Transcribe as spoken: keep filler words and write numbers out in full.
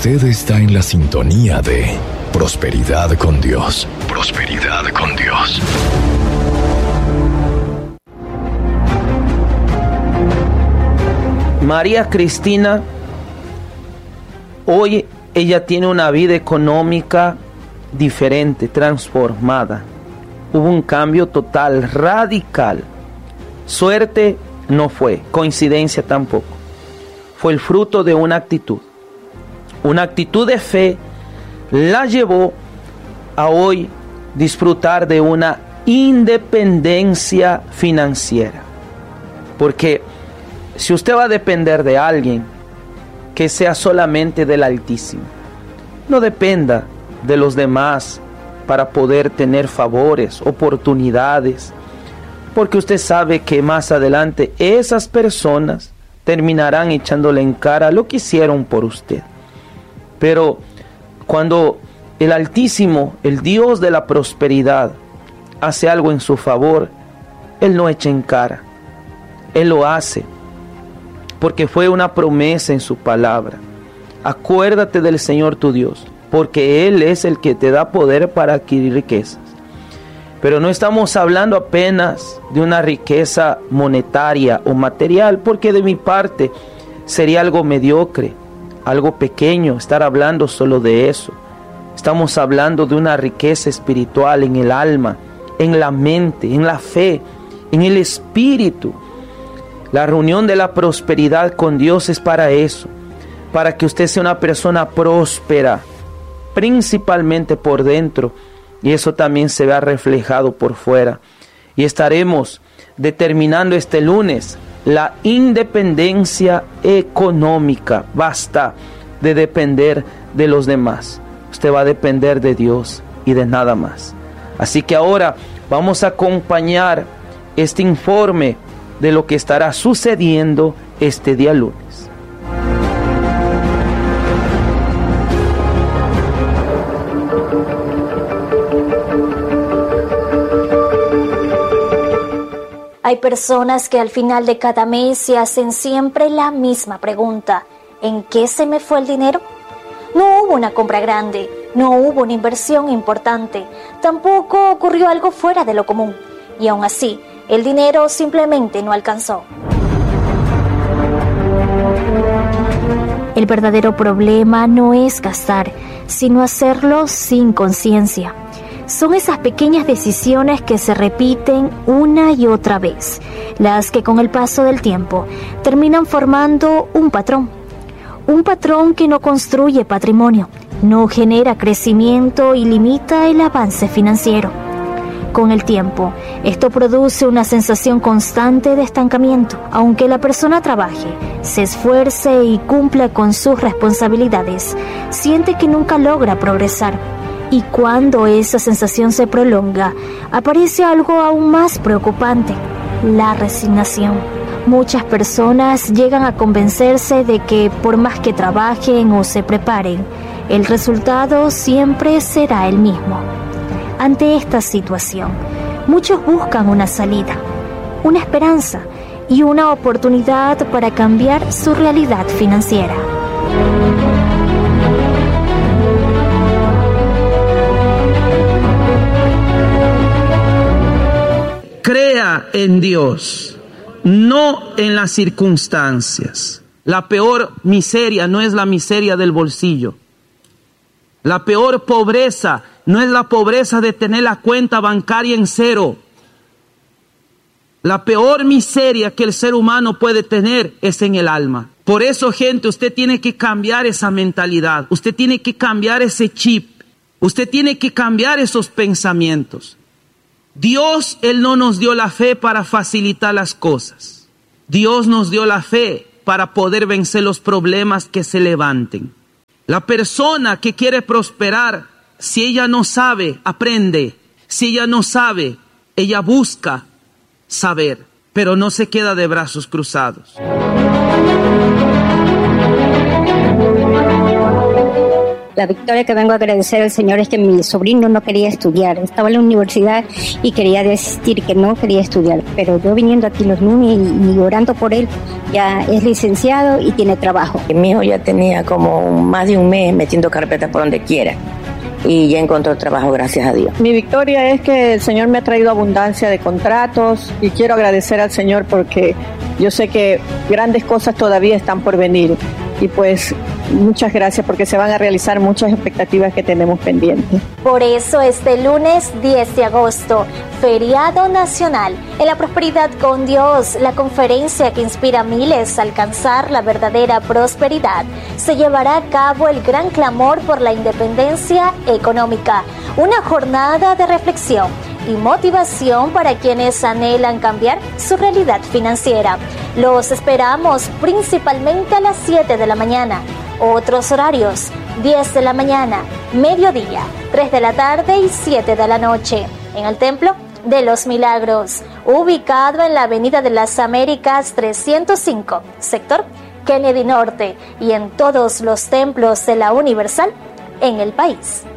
Usted está en la sintonía de Prosperidad con Dios. Prosperidad con Dios. María Cristina, hoy ella tiene una vida económica diferente, transformada. Hubo un cambio total, radical. Suerte no fue, coincidencia tampoco. Fue el fruto de una actitud. Una actitud de fe la llevó a hoy disfrutar de una independencia financiera. Porque si usted va a depender de alguien, que sea solamente del Altísimo. No dependa de los demás para poder tener favores, oportunidades, porque usted sabe que más adelante esas personas terminarán echándole en cara lo que hicieron por usted. Pero cuando el Altísimo, el Dios de la prosperidad, hace algo en su favor, Él no echa en cara, Él lo hace, porque fue una promesa en su palabra. Acuérdate del Señor tu Dios, porque Él es el que te da poder para adquirir riquezas. Pero no estamos hablando apenas de una riqueza monetaria o material, porque de mi parte sería algo mediocre, algo pequeño, estar hablando solo de eso. Estamos hablando de una riqueza espiritual en el alma, en la mente, en la fe, en el espíritu. La reunión de la prosperidad con Dios es para eso, para que usted sea una persona próspera, principalmente por dentro, y eso también se vea reflejado por fuera. Y estaremos determinando este lunes la independencia económica. Basta de depender de los demás. Usted va a depender de Dios y de nada más. Así que ahora vamos a acompañar este informe de lo que estará sucediendo este día lunes. Hay personas que al final de cada mes se hacen siempre la misma pregunta: ¿en qué se me fue el dinero? No hubo una compra grande, no hubo una inversión importante, tampoco ocurrió algo fuera de lo común, y aún así, el dinero simplemente no alcanzó. El verdadero problema no es gastar, sino hacerlo sin conciencia. Son esas pequeñas decisiones que se repiten una y otra vez, las que con el paso del tiempo terminan formando un patrón. Un patrón que no construye patrimonio, no genera crecimiento y limita el avance financiero. Con el tiempo, esto produce una sensación constante de estancamiento. Aunque la persona trabaje, se esfuerce y cumpla con sus responsabilidades, siente que nunca logra progresar. Y cuando esa sensación se prolonga, aparece algo aún más preocupante: la resignación. Muchas personas llegan a convencerse de que por más que trabajen o se preparen, el resultado siempre será el mismo. Ante esta situación, muchos buscan una salida, una esperanza y una oportunidad para cambiar su realidad financiera. Crea en Dios, no en las circunstancias. La peor miseria no es la miseria del bolsillo. La peor pobreza no es la pobreza de tener la cuenta bancaria en cero. La peor miseria que el ser humano puede tener es en el alma. Por eso, gente, usted tiene que cambiar esa mentalidad. Usted tiene que cambiar ese chip. Usted tiene que cambiar esos pensamientos. Dios, Él no nos dio la fe para facilitar las cosas. Dios nos dio la fe para poder vencer los problemas que se levanten. La persona que quiere prosperar, si ella no sabe, aprende. Si ella no sabe, ella busca saber, pero no se queda de brazos cruzados. La victoria que vengo a agradecer al Señor es que mi sobrino no quería estudiar. Estaba en la universidad y quería desistir, que no quería estudiar. Pero yo viniendo aquí los lunes y, y orando por él, ya es licenciado y tiene trabajo. Mi hijo ya tenía como más de un mes metiendo carpetas por donde quiera. Y ya encontró trabajo, gracias a Dios. Mi victoria es que el Señor me ha traído abundancia de contratos y quiero agradecer al Señor porque yo sé que grandes cosas todavía están por venir. Y pues muchas gracias porque se van a realizar muchas expectativas que tenemos pendientes. Por eso este lunes diez de agosto, feriado nacional, en la prosperidad con Dios, la conferencia que inspira a miles a alcanzar la verdadera prosperidad, se llevará a cabo el gran clamor por la independencia económica, una jornada de reflexión y motivación para quienes anhelan cambiar su realidad financiera. Los esperamos principalmente a las siete de la mañana. Otros horarios: diez de la mañana, mediodía, tres de la tarde y siete de la noche, en el Templo de los Milagros, ubicado en la Avenida de las Américas trescientos cinco, sector Kennedy Norte, y en todos los templos de la Universal en el país.